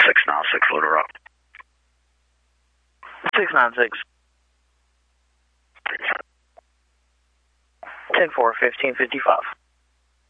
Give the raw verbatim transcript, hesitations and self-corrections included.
six nine six, Little Rock. six nine six. ten four, fifteen fifty-five.